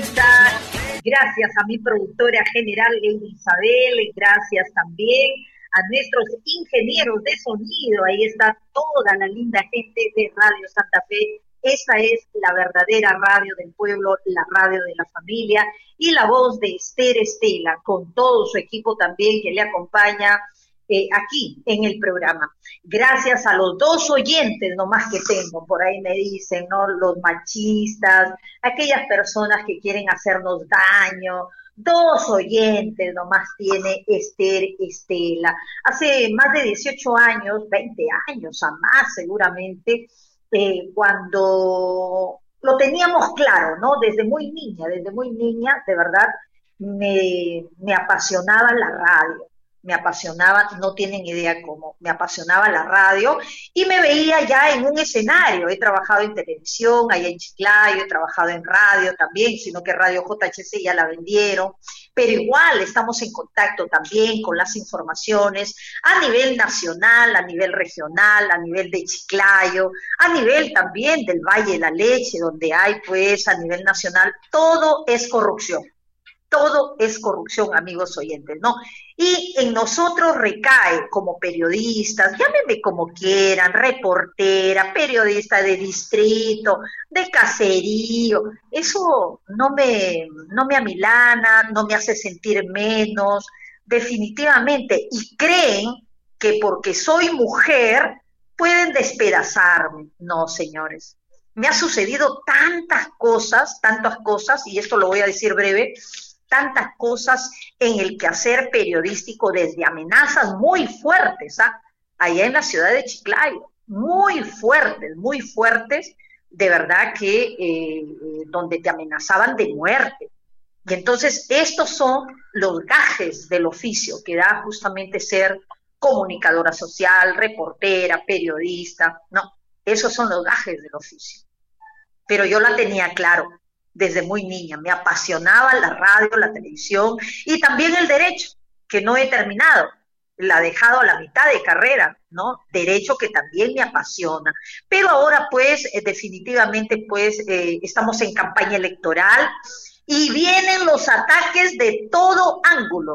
Mónica, gracias a mi productora general Isabel, gracias también a nuestros ingenieros de sonido, ahí está toda la linda gente de Radio Santa Fe. Esta es la verdadera radio del pueblo, la radio de la familia, y la voz de Esther Estela, con todo su equipo también que le acompaña aquí en el programa. Gracias a los dos oyentes nomás que tengo, por ahí me dicen, ¿no? Los machistas, aquellas personas que quieren hacernos daño. Dos oyentes nomás tiene Esther Estela. Hace más de 18 años, 20 años a más seguramente, cuando lo teníamos claro, ¿no? Desde muy niña, de verdad, me apasionaba la radio. Me apasionaba, no tienen idea cómo, me apasionaba la radio y me veía ya en un escenario. He trabajado en televisión, allá en Chiclayo, he trabajado en radio también, sino que Radio JHC ya la vendieron, pero igual estamos en contacto también con las informaciones a nivel nacional, a nivel regional, a nivel de Chiclayo, a nivel también del Valle de la Leche, donde hay pues a nivel nacional, todo es corrupción. Todo es corrupción, amigos oyentes, ¿no? Y en nosotros recae como periodistas, llámenme como quieran, reportera, periodista de distrito, de caserío, eso no me amilana, no me hace sentir menos, definitivamente, y creen que porque soy mujer pueden despedazarme. No, señores, me ha sucedido tantas cosas, y esto lo voy a decir breve, tantas cosas en el quehacer periodístico, desde amenazas muy fuertes, allá en la ciudad de Chiclayo, muy fuertes, de verdad que donde te amenazaban de muerte. Y entonces estos son los gajes del oficio que da justamente ser comunicadora social, reportera, periodista, no, esos son los gajes del oficio. Pero yo la tenía claro. Desde muy niña, me apasionaba la radio, la televisión y también el derecho, que no he terminado, la he dejado a la mitad de carrera, ¿no? Derecho que también me apasiona. Pero ahora pues definitivamente pues estamos en campaña electoral y vienen los ataques de todo ángulo,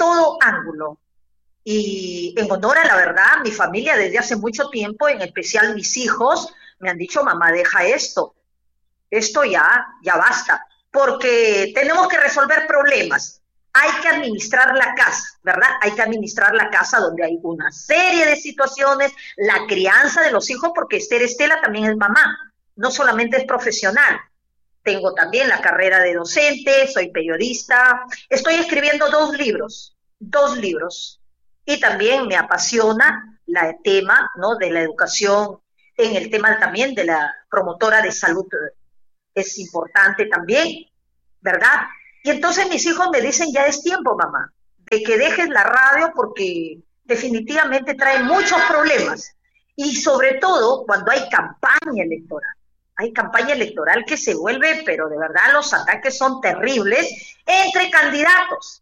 Y en honor a la verdad, mi familia desde hace mucho tiempo, en especial mis hijos, me han dicho, mamá, deja esto ya basta, porque tenemos que resolver problemas, hay que administrar la casa, ¿verdad? Hay que administrar la casa donde hay una serie de situaciones, la crianza de los hijos, porque Esther Estela también es mamá, no solamente es profesional, tengo también la carrera de docente, soy periodista, estoy escribiendo dos libros, y también me apasiona el tema, ¿no? De la educación, en el tema también de la promotora de salud, es importante también, ¿verdad? Y entonces mis hijos me dicen, ya es tiempo, mamá, de que dejes la radio porque definitivamente trae muchos problemas. Y sobre todo cuando hay campaña electoral que se vuelve, pero de verdad los ataques son terribles entre candidatos.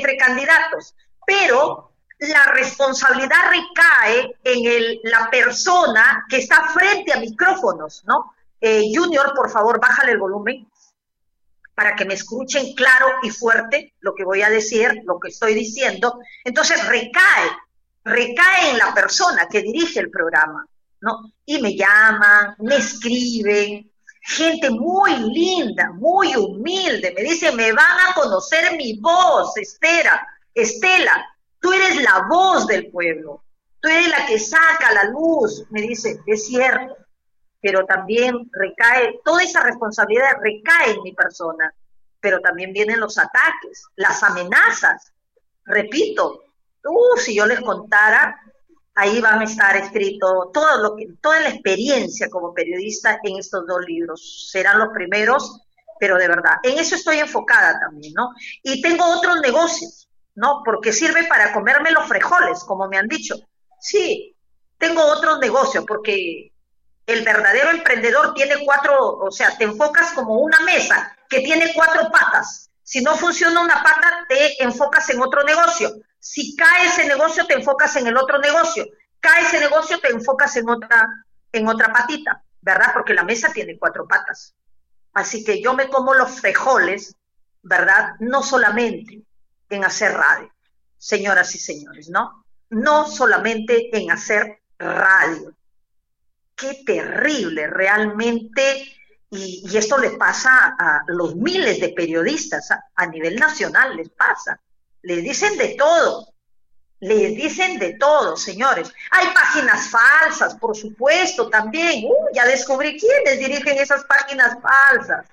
Pero la responsabilidad recae en la persona que está frente a micrófonos, ¿no? Junior, por favor, bájale el volumen para que me escuchen claro y fuerte lo que voy a decir, lo que estoy diciendo. Entonces recae en la persona que dirige el programa, ¿no? Y me llaman, me escriben, gente muy linda, muy humilde, me dicen, me van a conocer mi voz, Estela, tú eres la voz del pueblo, tú eres la que saca la luz, me dice, es cierto. Pero también toda esa responsabilidad recae en mi persona, pero también vienen los ataques, las amenazas. Repito, si yo les contara, ahí van a estar escrito toda la experiencia como periodista en estos dos libros. Serán los primeros, pero de verdad, en eso estoy enfocada también, ¿no? Y tengo otros negocios, ¿no? Porque sirve para comerme los frijoles, como me han dicho. Sí, tengo otros negocios, porque el verdadero emprendedor tiene te enfocas como una mesa que tiene 4 patas. Si no funciona una pata, te enfocas en otro negocio. Si cae ese negocio, te enfocas en el otro negocio. Cae ese negocio, te enfocas en otra patita, ¿verdad? Porque la mesa tiene 4 patas. Así que yo me como los frijoles, ¿verdad? No solamente en hacer radio, señoras y señores, ¿no? No solamente en hacer radio. Qué terrible realmente, y esto le pasa a los miles de periodistas a nivel nacional, les pasa. Les dicen de todo. Les dicen de todo, señores. Hay páginas falsas, por supuesto, también. Ya descubrí quiénes dirigen esas páginas falsas.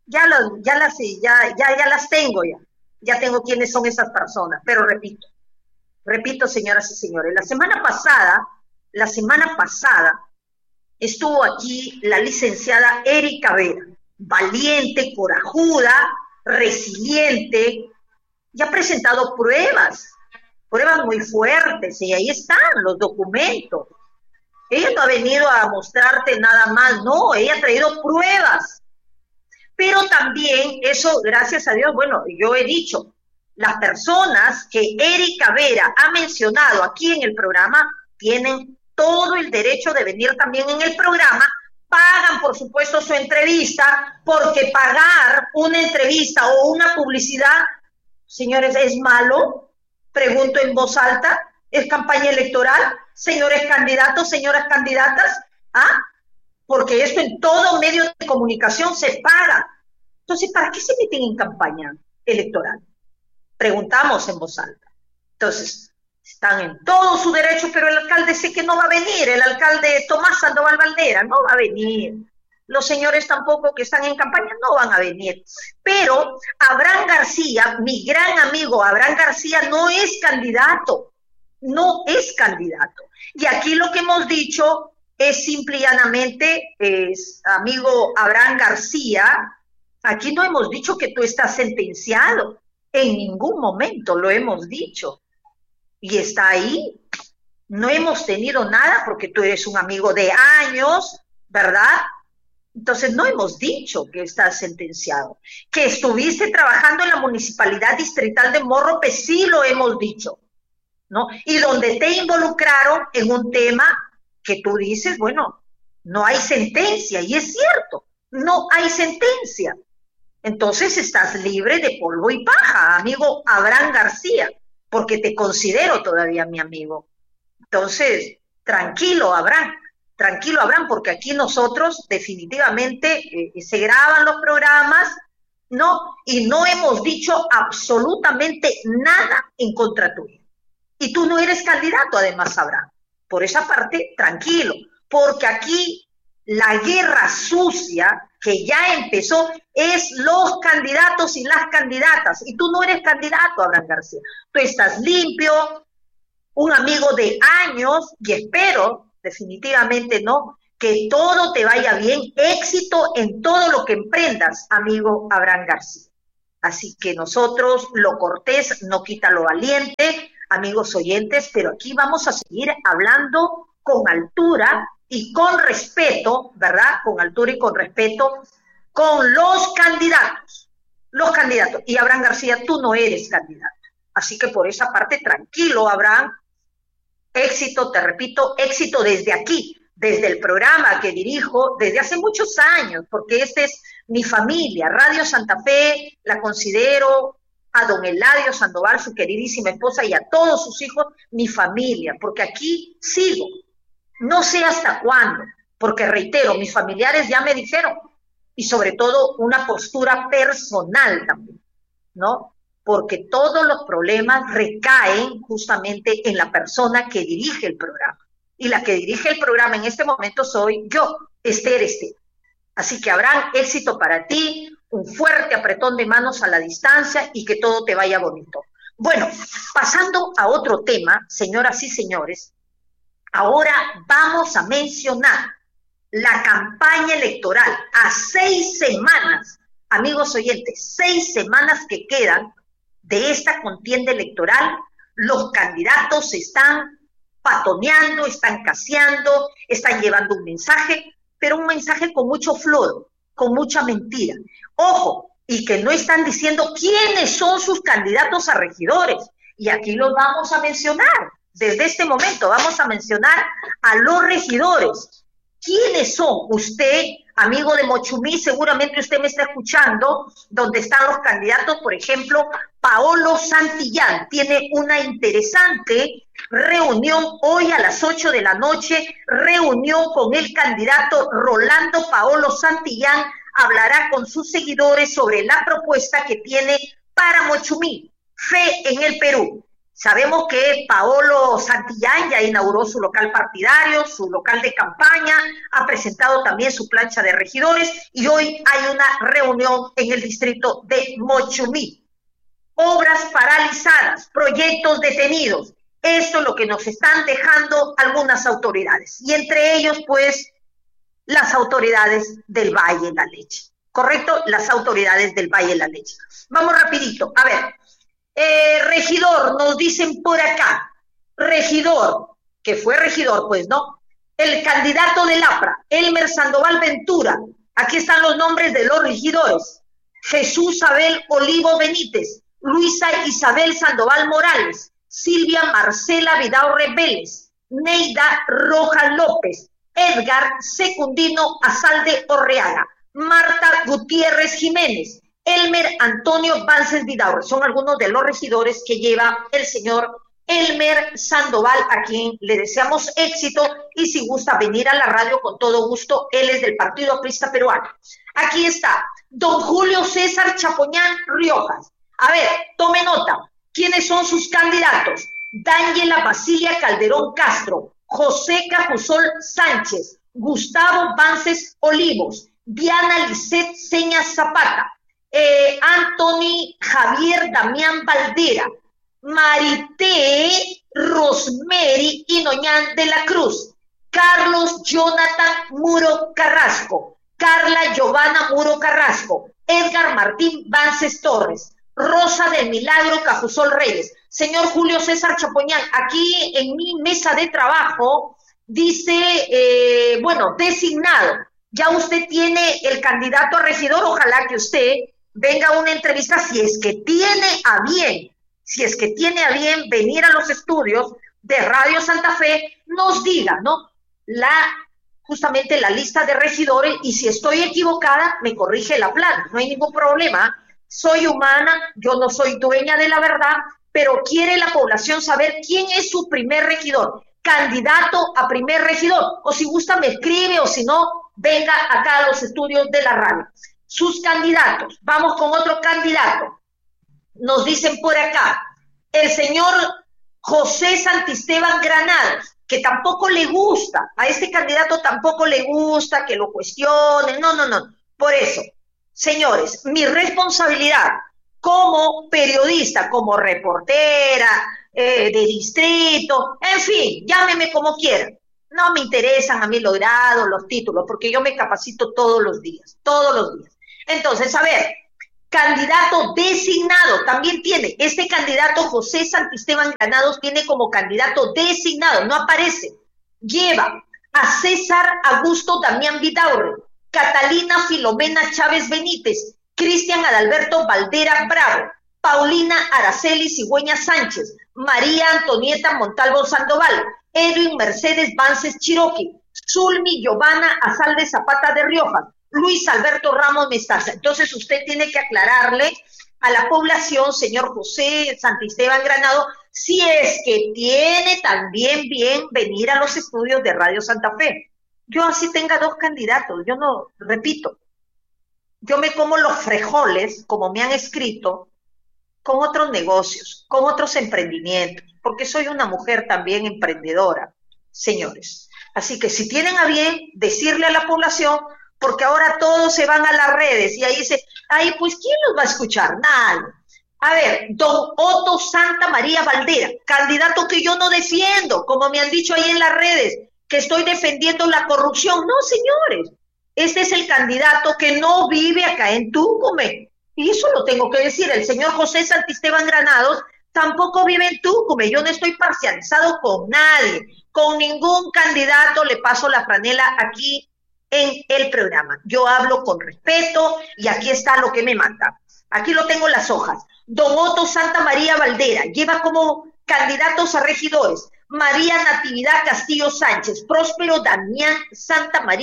Ya las tengo ya. Ya tengo quiénes son esas personas. Pero repito, señoras y señores, la semana pasada estuvo aquí la licenciada Erika Vera, valiente, corajuda, resiliente, y ha presentado pruebas muy fuertes, y ahí están los documentos. Ella no ha venido a mostrarte nada más, no, ella ha traído pruebas. Pero también eso, gracias a Dios, bueno, yo he dicho, las personas que Erika Vera ha mencionado aquí en el programa tienen todo el derecho de venir también en el programa, pagan por supuesto su entrevista, porque pagar una entrevista o una publicidad, señores, ¿es malo? Pregunto en voz alta, ¿es campaña electoral? Señores candidatos, señoras candidatas, porque esto en todo medio de comunicación se paga. Entonces, ¿para qué se meten en campaña electoral? Preguntamos en voz alta. Entonces, están en todo su derecho, pero el alcalde sé que no va a venir, el alcalde Tomás Sandoval Valdera no va a venir. Los señores tampoco que están en campaña no van a venir. Pero Abraham García, mi gran amigo Abraham García, no es candidato. No es candidato. Y aquí lo que hemos dicho es simple y llanamente, amigo Abraham García, aquí no hemos dicho que tú estás sentenciado. En ningún momento lo hemos dicho. Y está ahí. No hemos tenido nada porque tú eres un amigo de años, ¿verdad? Entonces no hemos dicho que estás sentenciado. Que estuviste trabajando en la Municipalidad Distrital de Morrope, sí lo hemos dicho, ¿no? Y donde te involucraron en un tema que tú dices, bueno, no hay sentencia, y es cierto, no hay sentencia. Entonces estás libre de polvo y paja, amigo Abraham García, porque te considero todavía mi amigo. Entonces, tranquilo, Abraham, porque aquí nosotros definitivamente se graban los programas, ¿no? Y no hemos dicho absolutamente nada en contra tuya. Y tú no eres candidato, además, Abraham. Por esa parte, tranquilo, porque aquí la guerra sucia que ya empezó es los candidatos y las candidatas. Y tú no eres candidato, Abraham García. Tú estás limpio, un amigo de años, y espero, definitivamente, ¿no?, que todo te vaya bien, éxito en todo lo que emprendas, amigo Abraham García. Así que nosotros, lo cortés no quita lo valiente, amigos oyentes, pero aquí vamos a seguir hablando con altura y con respeto, ¿verdad? Con altura y con respeto, con los candidatos. Y Abraham García, tú no eres candidato. Así que por esa parte, tranquilo, Abraham. Éxito, te repito, éxito desde aquí, desde el programa que dirijo desde hace muchos años, porque esta es mi familia. Radio Santa Fe la considero a don Eladio Sandoval, su queridísima esposa, y a todos sus hijos, mi familia, porque aquí sigo. No sé hasta cuándo, porque reitero, mis familiares ya me dijeron, y sobre todo una postura personal también, ¿no? Porque todos los problemas recaen justamente en la persona que dirige el programa. Y la que dirige el programa en este momento soy yo, Esther. Así que Abraham, éxito para ti, un fuerte apretón de manos a la distancia y que todo te vaya bonito. Bueno, pasando a otro tema, señoras y señores, ahora vamos a mencionar la campaña electoral a 6 semanas, amigos oyentes, 6 semanas que quedan de esta contienda electoral. Los candidatos están patoneando, están caseando, están llevando un mensaje, pero un mensaje con mucho flor, con mucha mentira. Ojo, y que no están diciendo quiénes son sus candidatos a regidores. Y aquí los vamos a mencionar. Desde este momento vamos a mencionar a los regidores. ¿Quiénes son? Usted amigo de Mochumí, seguramente usted me está escuchando, donde están los candidatos, por ejemplo, Paolo Santillán, tiene una interesante reunión hoy a las 8 de la noche, reunión con el candidato Rolando Paolo Santillán, hablará con sus seguidores sobre la propuesta que tiene para Mochumí, Fe en el Perú. Sabemos que Paolo Santillán ya inauguró su local partidario, su local de campaña, ha presentado también su plancha de regidores y hoy hay una reunión en el distrito de Mochumí. Obras paralizadas, proyectos detenidos, esto es lo que nos están dejando algunas autoridades y entre ellos pues las autoridades del Valle de la Leche, ¿correcto? Las autoridades del Valle de la Leche. Vamos rapidito, a ver. Regidor, nos dicen por acá, regidor, que fue regidor, pues, ¿no? El candidato del APRA, Elmer Sandoval Ventura, aquí están los nombres de los regidores, Jesús Abel Olivo Benítez, Luisa Isabel Sandoval Morales, Silvia Marcela Vidaurre Vélez, Neida Rojas López, Edgar Secundino Azalde Orreaga, Marta Gutiérrez Jiménez, Elmer Antonio Vances Vidaurre, son algunos de los regidores que lleva el señor Elmer Sandoval, a quien le deseamos éxito y si gusta venir a la radio con todo gusto, él es del Partido Aprista Peruano. Aquí está, don Julio César Chapoñán Riojas. A ver, tome nota, ¿quiénes son sus candidatos? Dángela Basilia Calderón Castro, José Cajusol Sánchez, Gustavo Vances Olivos, Diana Lisset Señas Zapata, Anthony Javier Damián Valdera, Marité Rosemary Inoñán de la Cruz, Carlos Jonathan Muro Carrasco, Carla Giovanna Muro Carrasco, Edgar Martín Vances Torres, Rosa del Milagro Cajusol Reyes. Señor Julio César Chapoñán, aquí en mi mesa de trabajo dice, bueno, designado. Ya usted tiene el candidato a regidor, ojalá que usted venga a una entrevista si es que tiene a bien venir a los estudios de Radio Santa Fe, nos diga, ¿no? Justamente la lista de regidores y si estoy equivocada, me corrige la plana, no hay ningún problema. Soy humana, yo no soy dueña de la verdad, pero quiere la población saber quién es su primer regidor, candidato a primer regidor, o si gusta me escribe o si no, venga acá a los estudios de la radio. Sus candidatos, vamos con otro candidato, nos dicen por acá, el señor José Santisteban Granados, que tampoco le gusta, a este candidato tampoco le gusta que lo cuestionen, no, por eso, señores, mi responsabilidad como periodista, como reportera, de distrito, en fin, llámeme como quieran. No me interesan a mí los grados, los títulos, porque yo me capacito todos los días. Entonces, a ver, candidato designado, también tiene, este candidato José Santisteban Granados tiene como candidato designado, no aparece, lleva a César Augusto Damián Vidaurre, Catalina Filomena Chávez Benítez, Cristian Adalberto Valdera Bravo, Paulina Araceli Cigüeña Sánchez, María Antonieta Montalvo Sandoval, Edwin Mercedes Vances Chiroqui, Zulmi Giovanna Azalde Zapata de Riojas, Luis Alberto Ramos Mestaza. Entonces usted tiene que aclararle a la población, señor José Santisteban Granado, si es que tiene también bien venir a los estudios de Radio Santa Fe. Yo así tenga dos candidatos, yo no, repito, yo me como los frijoles, como me han escrito, con otros negocios, con otros emprendimientos, porque soy una mujer también emprendedora, señores. Así que si tienen a bien decirle a la población, porque ahora todos se van a las redes y ahí dice, ay, pues ¿quién los va a escuchar? Nadie. A ver, don Otto Santa María Valdera, candidato que yo no defiendo, como me han dicho ahí en las redes, que estoy defendiendo la corrupción. No, señores, este es el candidato que no vive acá en Tucumán. Y eso lo tengo que decir, el señor José Santisteban Granados tampoco vive en Tucumán, yo no estoy parcializado con nadie, con ningún candidato le paso la franela aquí en el programa. Yo hablo con respeto y aquí está lo que me manda. Aquí lo tengo las hojas. Don Otto Santa María Valdera lleva como candidatos a regidores María Natividad Castillo Sánchez, Próspero Damián Santa María,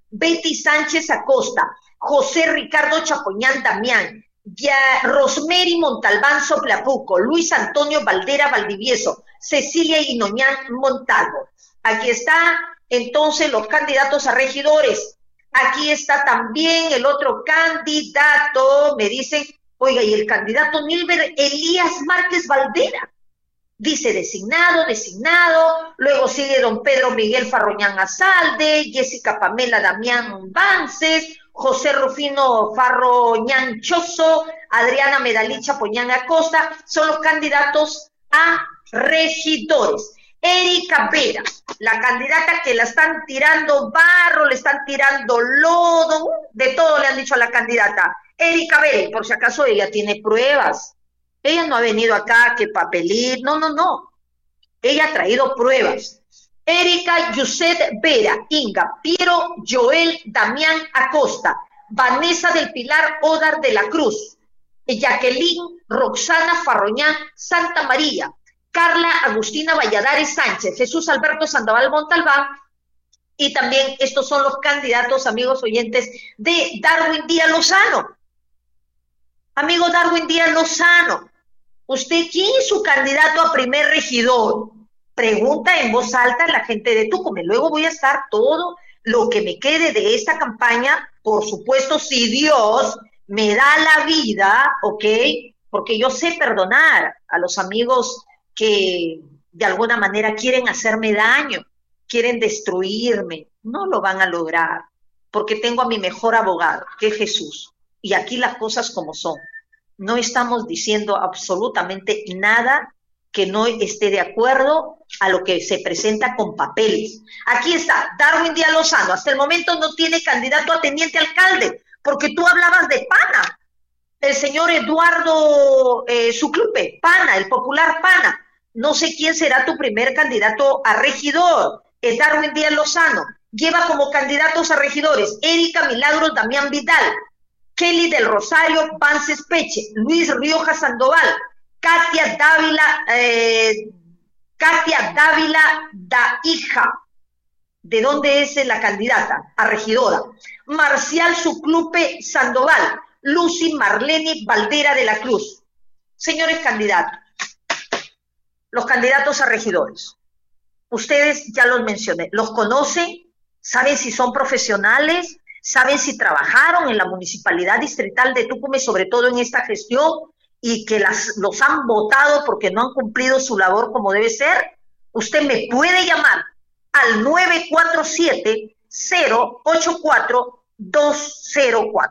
Betty Sánchez Acosta, José Ricardo Chapoñán Damián, ya Rosemary Montalbán Soplapuco, Luis Antonio Valdera Valdivieso, Cecilia Inoñán Montalvo. Aquí está entonces los candidatos a regidores. Aquí está también el otro candidato, me dicen, oiga, y el candidato Nilber Elías Márquez Valdera. Dice designado, luego sigue don Pedro Miguel Farroñán Azalde, Jessica Pamela Damián Vances, José Rufino Farroñán Choso, Adriana Medalicha Poñán Acosta, son los candidatos a regidores. Erika Vera, la candidata que la están tirando barro, le están tirando lodo, de todo le han dicho a la candidata. Erika Vera, por si acaso ella tiene pruebas. Ella no ha venido acá que papelir, no. Ella ha traído pruebas. Erika Yuset Vera, Inga, Piero Joel Damián Acosta, Vanessa del Pilar Odar de la Cruz, Jacqueline Roxana Farroñán Santa María, Carla Agustina Valladares Sánchez, Jesús Alberto Sandoval Montalbán, y también estos son los candidatos, amigos oyentes, de Darwin Díaz Lozano. Amigo Darwin Díaz Lozano, ¿usted quién es su candidato a primer regidor? Pregunta en voz alta a la gente de Tucumán. Luego voy a estar todo lo que me quede de esta campaña, por supuesto, si Dios me da la vida, ¿ok? Porque yo sé perdonar a los amigos que de alguna manera quieren hacerme daño, quieren destruirme. No lo van a lograr, porque tengo a mi mejor abogado, que es Jesús. Y aquí las cosas como son. No estamos diciendo absolutamente nada que no esté de acuerdo a lo que se presenta con papeles. Aquí está, Darwin Díaz Lozano, hasta el momento no tiene candidato a teniente alcalde, porque tú hablabas de Pana, el señor Eduardo Suclupe, Pana, el popular Pana. No sé quién será tu primer candidato a regidor, es Darwin Díaz Lozano. Lleva como candidatos a regidores Erika Milagros Damián Vidal, Kelly del Rosario Vances Peche, Luis Rioja Sandoval, Katia Dávila da Hija. ¿De dónde es la candidata a regidora? Marcial Suclupe Sandoval, Lucy Marlene Valdera de la Cruz. Señores candidatos, los candidatos a regidores, ustedes ya los mencioné, los conocen, saben si son profesionales, saben si trabajaron en la Municipalidad Distrital de Tucumán, sobre todo en esta gestión, y que los han votado porque no han cumplido su labor como debe ser. Usted me puede llamar al 947-084-204.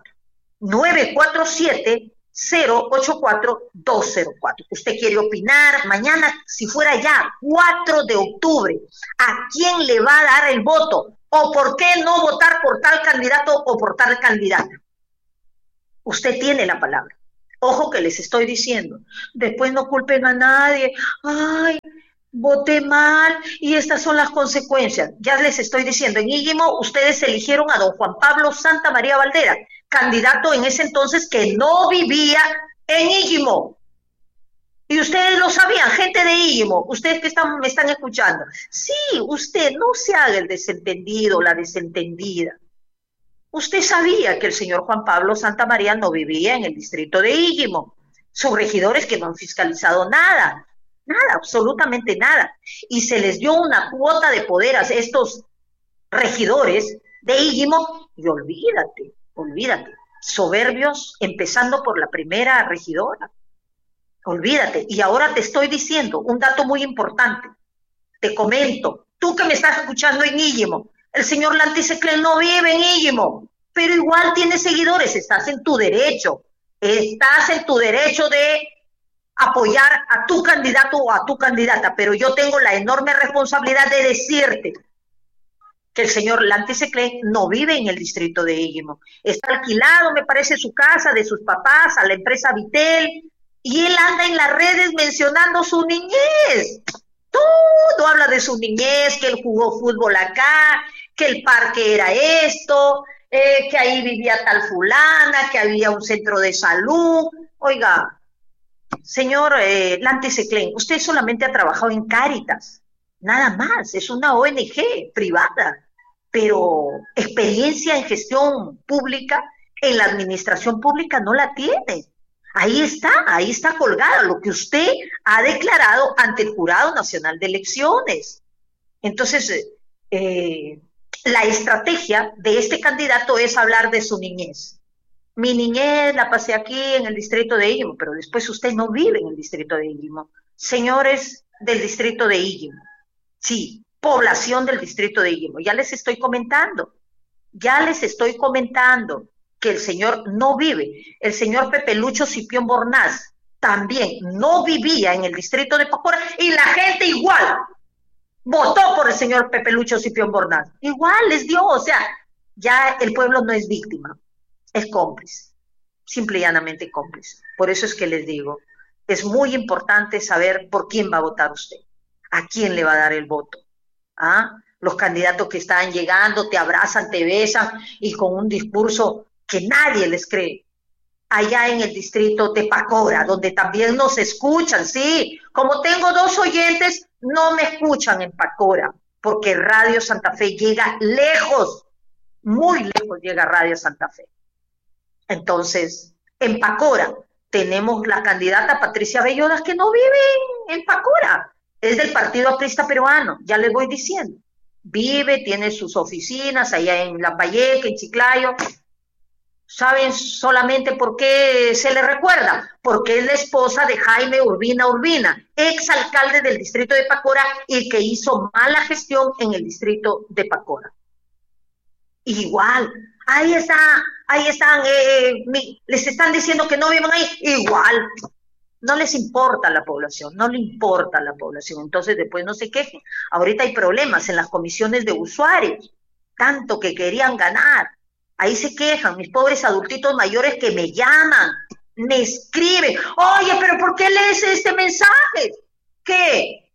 947-084-204. Usted quiere opinar mañana, si fuera ya 4 de octubre, ¿a quién le va a dar el voto? ¿O por qué no votar por tal candidato o por tal candidata? Usted tiene la palabra. Ojo que les estoy diciendo, después no culpen a nadie, ay, voté mal y estas son las consecuencias. Ya les estoy diciendo, en Íguimo ustedes eligieron a don Juan Pablo Santa María Valdera, candidato en ese entonces que no vivía en Íguimo. Y ustedes lo sabían, gente de Íguimo, ustedes que me están escuchando. Sí, usted no se haga el desentendido, la desentendida. Usted sabía que el señor Juan Pablo Santa María no vivía en el distrito de Íguimo. Sus regidores que no han fiscalizado nada, absolutamente nada. Y se les dio una cuota de poder a estos regidores de Íguimo y olvídate, soberbios, empezando por la primera regidora. Olvídate. Y ahora te estoy diciendo un dato muy importante. Te comento, tú que me estás escuchando en Íguimo, el señor Lanticeclén no vive en Íguimo, pero igual tiene seguidores. Estás en tu derecho de apoyar a tu candidato o a tu candidata, pero yo tengo la enorme responsabilidad de decirte que el señor Lanticeclén no vive en el distrito de Íguimo. Está alquilado, me parece, su casa de sus papás a la empresa Vitel, y él anda en las redes mencionando su niñez. Todo habla de su niñez, que él jugó fútbol acá, que el parque era esto, que ahí vivía tal fulana, que había un centro de salud. Oiga, señor Lanticeclén, usted solamente ha trabajado en Cáritas, nada más, es una ONG privada. pero experiencia en gestión pública, en la administración pública no la tiene. Ahí está colgado lo que usted ha declarado ante el Jurado Nacional de Elecciones. Entonces, la estrategia de este candidato es hablar de su niñez. Mi niñez la pasé aquí en el distrito de Íllimo, pero después usted no vive en el distrito de Íllimo. Señores del distrito de Íllimo, sí, población del distrito de Íllimo, ya les estoy comentando que el señor no vive. El señor Pepe Lucho Cipión Bornaz también no vivía en el distrito de Pacora y la gente igual votó por el señor Pepe Lucho Cipión Bornaz. Igual les dio, o sea, ya el pueblo no es víctima, es cómplice, simple y llanamente cómplice. Por eso es que les digo, es muy importante saber por quién va a votar usted, a quién le va a dar el voto. ¿Ah? Los candidatos que están llegando te abrazan, te besan y con un discurso que nadie les cree. Allá en el distrito de Pacora, donde también nos escuchan, sí, como tengo 2 oyentes, no me escuchan en Pacora, porque Radio Santa Fe llega lejos, muy lejos llega Radio Santa Fe. Entonces, en Pacora tenemos la candidata Patricia Bellodas, que no vive en Pacora, es del Partido Aprista Peruano, ya les voy diciendo. Vive, tiene sus oficinas allá en Lambayeque, en Chiclayo. ¿Saben solamente por qué se le recuerda? Porque es la esposa de Jaime Urbina Urbina, exalcalde del distrito de Pacora y que hizo mala gestión en el distrito de Pacora. Igual, ahí están, les están diciendo que no viven ahí, igual. No les importa la población, no le importa la población, entonces después no se quejen. Ahorita hay problemas en las comisiones de usuarios, tanto que querían ganar. Ahí se quejan mis pobres adultitos mayores que me llaman, me escriben, oye, pero ¿por qué lees este mensaje? ¿Qué?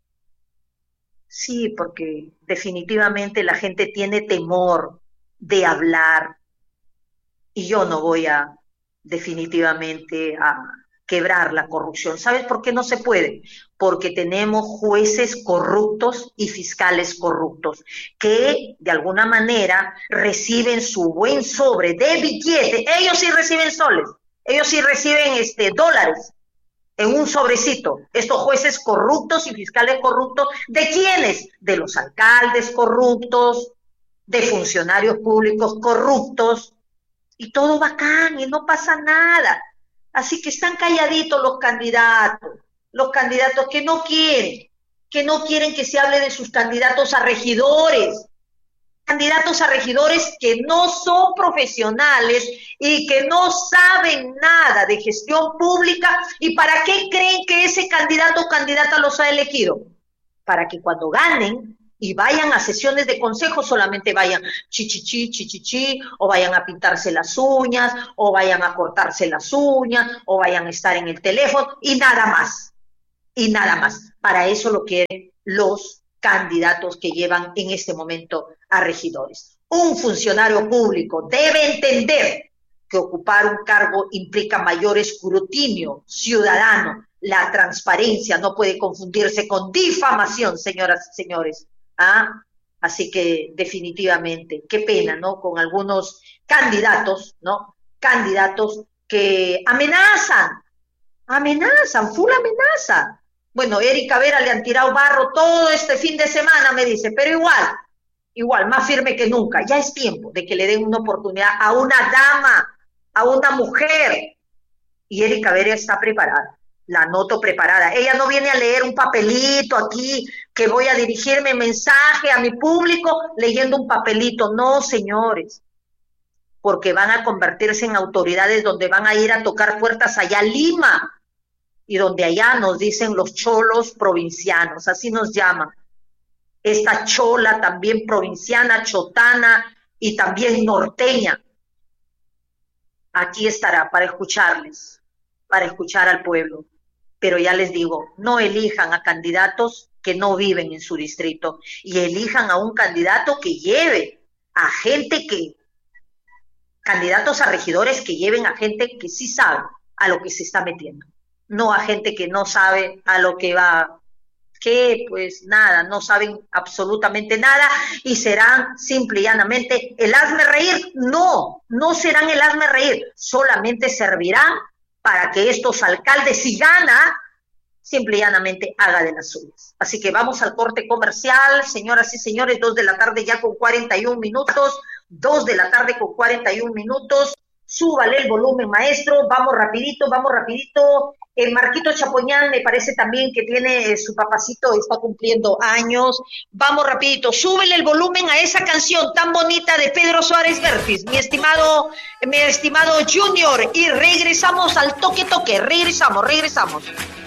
Sí, porque definitivamente la gente tiene temor de hablar y yo no voy a definitivamente a quebrar la corrupción. ¿Sabes por qué no se puede? Porque tenemos jueces corruptos y fiscales corruptos que de alguna manera reciben su buen sobre de billete. Ellos sí reciben soles, ellos sí reciben dólares en un sobrecito. Estos jueces corruptos y fiscales corruptos, ¿de quiénes? De los alcaldes corruptos, de funcionarios públicos corruptos, y todo bacán y no pasa nada. Así que están calladitos los candidatos que no quieren que se hable de sus candidatos a regidores que no son profesionales y que no saben nada de gestión pública. ¿Y para qué creen que ese candidato o candidata los ha elegido? Para que cuando ganen y vayan a sesiones de consejo solamente vayan chichichi, o vayan a pintarse las uñas, o vayan a cortarse las uñas, o vayan a estar en el teléfono, y nada más. Para eso lo quieren los candidatos que llevan en este momento a regidores. Un funcionario público debe entender que ocupar un cargo implica mayor escrutinio ciudadano. La transparencia no puede confundirse con difamación, señoras y señores. ¿Ah? Así que definitivamente, qué pena, ¿no? Con algunos candidatos, ¿no? Candidatos que amenazan, full amenaza. Bueno, Erika Vera le han tirado barro todo este fin de semana, me dice, pero igual, más firme que nunca. Ya es tiempo de que le den una oportunidad a una dama, a una mujer. Y Erika Vera está preparada. La noto preparada. Ella no viene a leer un papelito aquí, que voy a dirigirme mensaje a mi público leyendo un papelito. No, señores, porque van a convertirse en autoridades donde van a ir a tocar puertas allá a Lima, y donde allá nos dicen los cholos provincianos, así nos llaman. Esta chola también provinciana, chotana y también norteña, aquí estará para escucharles, para escuchar al pueblo. Pero ya les digo, no elijan a candidatos que no viven en su distrito y elijan a un candidato que lleve a gente candidatos a regidores que lleven a gente que sí sabe a lo que se está metiendo, no a gente que no sabe a lo que va que pues nada, no saben absolutamente nada y serán simple y llanamente el hazme reír. No, no serán el hazme reír, solamente servirán para que estos alcaldes, si gana, simple y llanamente haga de las suyas. Así que vamos al corte comercial, señoras y señores, 2 de la tarde ya con 41 minutos, 2 de la tarde con 41 minutos, súbale el volumen, maestro, vamos rapidito, vamos rapidito. Marquito Chapoñán me parece también que tiene su papacito, está cumpliendo años. Vamos rapidito, súbele el volumen a esa canción tan bonita de Pedro Suárez Vértiz, mi estimado Junior, y regresamos al toque, regresamos.